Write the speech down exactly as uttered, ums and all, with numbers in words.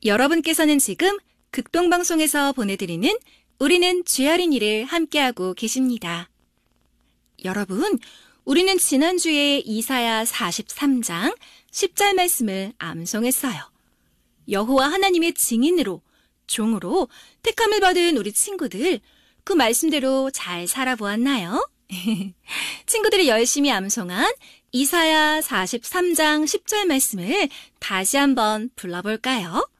여러분께서는 지금 극동방송에서 보내드리는 우리는 주야린 일을 함께하고 계십니다. 여러분, 우리는 지난주에 이사야 사십삼 장 십 절 말씀을 암송했어요. 여호와 하나님의 증인으로, 종으로 택함을 받은 우리 친구들, 그 말씀대로 잘 살아보았나요? 친구들이 열심히 암송한 이사야 사십삼 장 십 절 말씀을 다시 한번 불러볼까요?